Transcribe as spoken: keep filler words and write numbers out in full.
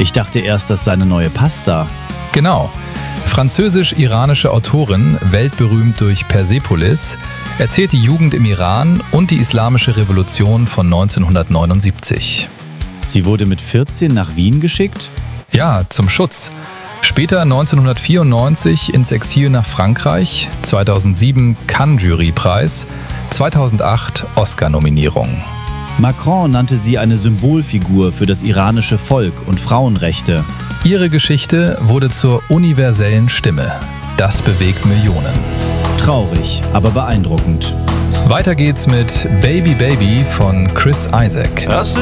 Ich dachte erst, das sei eine neue Pasta. Genau. Französisch-iranische Autorin, weltberühmt durch Persepolis, erzählt die Jugend im Iran und die Islamische Revolution von neunzehnhundertneunundsiebzig. Sie wurde mit vierzehn nach Wien geschickt? Ja, zum Schutz. Später neunzehnhundertvierundneunzig ins Exil nach Frankreich, zweitausendsieben Cannes-Jurypreis, zweitausendacht Oscar-Nominierung. Macron nannte sie eine Symbolfigur für das iranische Volk und Frauenrechte. Ihre Geschichte wurde zur universellen Stimme. Das bewegt Millionen. Traurig, aber beeindruckend. Weiter geht's mit Baby Baby von Chris Isaak.